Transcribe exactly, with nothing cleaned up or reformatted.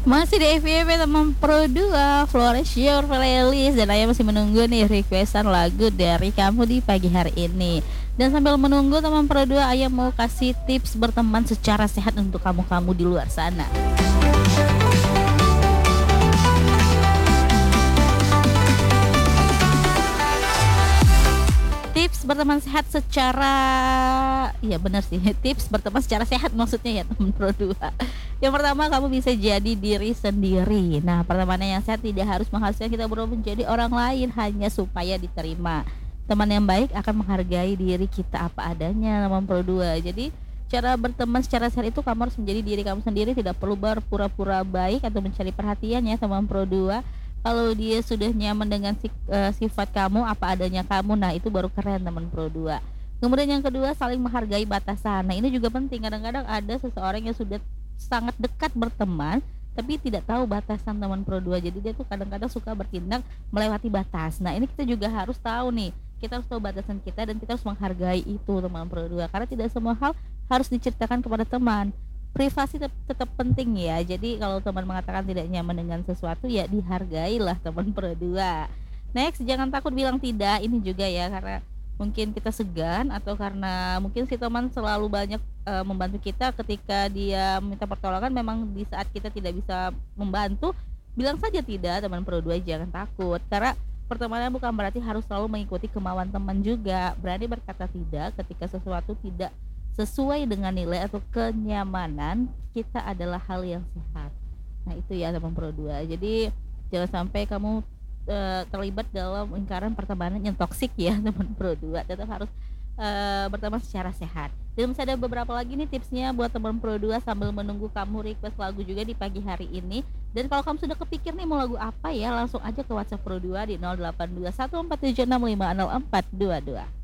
Masih di F Y P teman Pro dua, Flores Your Playlist. Dan Ayah masih menunggu nih requestan lagu dari kamu di pagi hari ini. Dan sambil menunggu teman Pro dua, Ayah mau kasih tips berteman secara sehat untuk kamu-kamu di luar sana. Tips berteman sehat secara, ya benar sih, tips berteman secara sehat maksudnya ya teman Pro dua. Yang pertama, kamu bisa jadi diri sendiri. Nah, pertemanan yang sehat tidak harus menghasilkan kita berubah menjadi orang lain hanya supaya diterima. Teman yang baik akan menghargai diri kita apa adanya teman Pro dua. Jadi cara berteman secara sehat itu kamu harus menjadi diri kamu sendiri, tidak perlu berpura-pura baik atau mencari perhatian ya teman Pro dua. Kalau dia sudah nyaman dengan sik, uh, sifat kamu apa adanya kamu, nah itu baru keren teman Pro dua. Kemudian yang kedua, saling menghargai batasan. Nah ini juga penting. Kadang-kadang ada seseorang yang sudah sangat dekat berteman tapi tidak tahu batasan teman Pro dua. Jadi dia tuh kadang-kadang suka bertindak melewati batas. Nah ini kita juga harus tahu nih, kita harus tahu batasan kita dan kita harus menghargai itu teman Pro dua. Karena tidak semua hal harus diceritakan kepada teman. Privasi tetap, tetap penting ya. Jadi kalau teman mengatakan tidak nyaman dengan sesuatu, ya dihargailah teman Pro dua. Next, jangan takut bilang tidak. Ini juga ya, karena mungkin kita segan atau karena mungkin si teman selalu banyak e, membantu kita. Ketika dia minta pertolongan, memang di saat kita tidak bisa membantu, bilang saja tidak teman Pro dua. Jangan takut, karena pertemanan bukan berarti harus selalu mengikuti kemauan teman juga. Berani berkata tidak ketika sesuatu tidak sesuai dengan nilai atau kenyamanan kita adalah hal yang sehat. Nah itu ya teman Pro dua. Jadi jangan sampai kamu e, terlibat dalam lingkaran pertemanan yang toksik ya teman Pro dua. Tetap harus e, berteman secara sehat. Dan masih ada beberapa lagi nih tipsnya buat teman Pro dua sambil menunggu kamu request lagu juga di pagi hari ini. Dan kalau kamu sudah kepikir nih mau lagu apa ya, langsung aja ke WhatsApp Pro dua di nol delapan dua satu empat tujuh enam lima nol empat dua dua.